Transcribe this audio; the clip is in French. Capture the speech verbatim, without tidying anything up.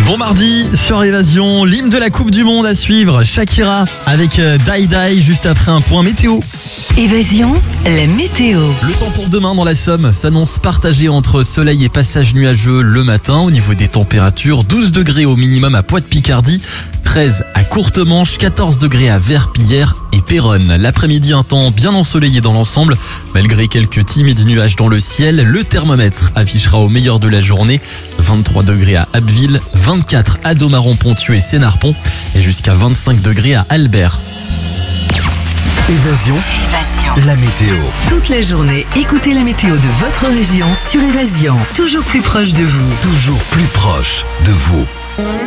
Bon mardi sur Évasion, l'hymne de la Coupe du Monde à suivre, Shakira avec Die Die juste après un point météo. Évasion, la météo. Le temps pour demain dans la Somme s'annonce partagé entre soleil et passage nuageux le matin. Au niveau des températures, douze degrés au minimum à Poix-de-Picardie, treize à Courtemanche, quatorze degrés à Verpillière et Péronne. L'après-midi, un temps bien ensoleillé dans l'ensemble. Malgré quelques timides nuages dans le ciel, le thermomètre affichera au meilleur de la journée vingt-trois degrés à Abbeville, vingt-quatre à Domaron-Ponthieu et Sénarpont et jusqu'à vingt-cinq degrés à Albert. Évasion, Évasion. la météo. Toute la journée, écoutez la météo de votre région sur Évasion. Toujours plus proche de vous. Toujours plus proche de vous.